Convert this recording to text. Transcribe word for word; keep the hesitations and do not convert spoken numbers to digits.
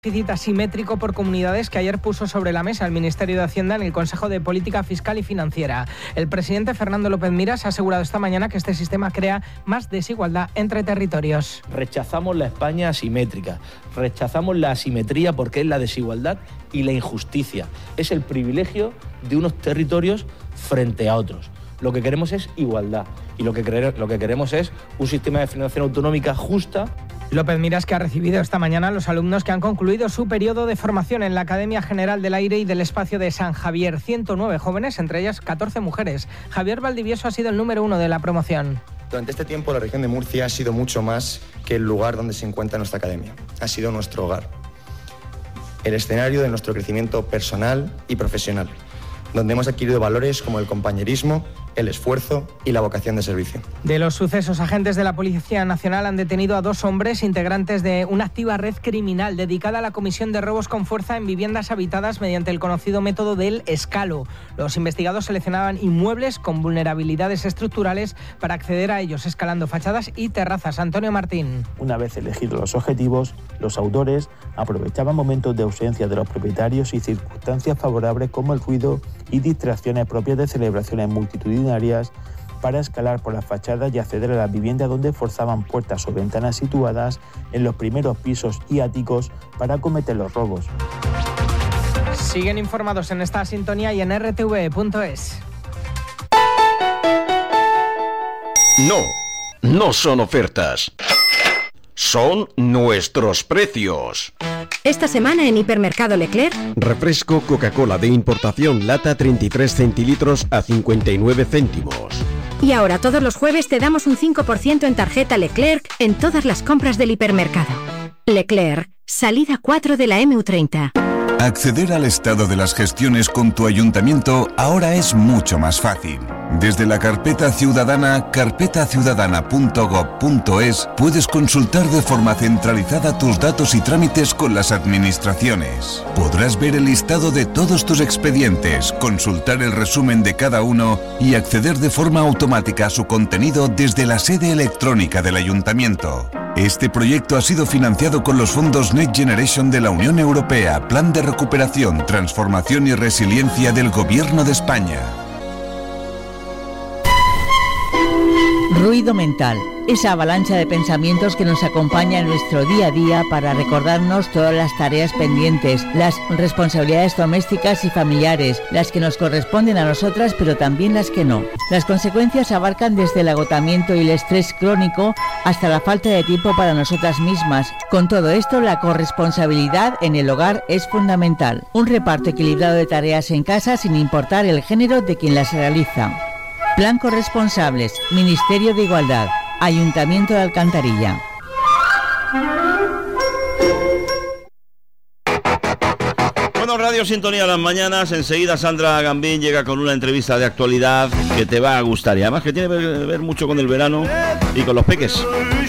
Déficit asimétrico por comunidades que ayer puso sobre la mesa el Ministerio de Hacienda en el Consejo de Política Fiscal y Financiera. El presidente Fernando López Miras ha asegurado esta mañana que este sistema crea más desigualdad entre territorios. Rechazamos la España asimétrica, rechazamos la asimetría porque es la desigualdad y la injusticia. Es el privilegio de unos territorios frente a otros. Lo que queremos es igualdad y lo que, queremos, lo que queremos es un sistema de financiación autonómica justa. López Miras, que ha recibido esta mañana a los alumnos que han concluido su periodo de formación en la Academia General del Aire y del Espacio de San Javier. ciento nueve jóvenes, entre ellas catorce mujeres. Javier Valdivieso ha sido el número uno de la promoción. Durante este tiempo la región de Murcia ha sido mucho más que el lugar donde se encuentra nuestra academia. Ha sido nuestro hogar, el escenario de nuestro crecimiento personal y profesional, donde hemos adquirido valores como el compañerismo, el esfuerzo y la vocación de servicio. De los sucesos, agentes de la Policía Nacional han detenido a dos hombres integrantes de una activa red criminal dedicada a la comisión de robos con fuerza en viviendas habitadas mediante el conocido método del escalo. Los investigados seleccionaban inmuebles con vulnerabilidades estructurales para acceder a ellos, escalando fachadas y terrazas. Antonio Martín. Una vez elegidos los objetivos, los autores aprovechaban momentos de ausencia de los propietarios y circunstancias favorables como el ruido y distracciones propias de celebraciones multitudinarias para escalar por las fachadas y acceder a la vivienda, donde forzaban puertas o ventanas situadas en los primeros pisos y áticos para cometer los robos. Siguen informados en esta sintonía y en erre te ve punto es. No, no son ofertas. Son nuestros precios. Esta semana en Hipermercado Leclerc. Refresco Coca-Cola de importación lata treinta y tres centilitros a cincuenta y nueve céntimos. Y ahora todos los jueves te damos un cinco por ciento en tarjeta Leclerc en todas las compras del hipermercado. Leclerc, salida cuatro de la eme u treinta. Acceder al estado de las gestiones con tu ayuntamiento ahora es mucho más fácil. Desde la carpeta ciudadana, carpeta ciudadana punto gob punto es, puedes consultar de forma centralizada tus datos y trámites con las administraciones. Podrás ver el listado de todos tus expedientes, consultar el resumen de cada uno y acceder de forma automática a su contenido desde la sede electrónica del ayuntamiento. Este proyecto ha sido financiado con los fondos Next Generation de la Unión Europea, Plan de Recuperación, Transformación y Resiliencia del Gobierno de España. Ruido mental, esa avalancha de pensamientos que nos acompaña en nuestro día a día para recordarnos todas las tareas pendientes, las responsabilidades domésticas y familiares, las que nos corresponden a nosotras pero también las que no. Las consecuencias abarcan desde el agotamiento y el estrés crónico hasta la falta de tiempo para nosotras mismas. Con todo esto, la corresponsabilidad en el hogar es fundamental. Un reparto equilibrado de tareas en casa sin importar el género de quien las realiza. Plan Corresponsables, Ministerio de Igualdad, Ayuntamiento de Alcantarilla. Bueno, Radio Sintonía a las mañanas. Enseguida Sandra Gambín llega con una entrevista de actualidad que te va a gustar y además que tiene que ver mucho con el verano y con los peques.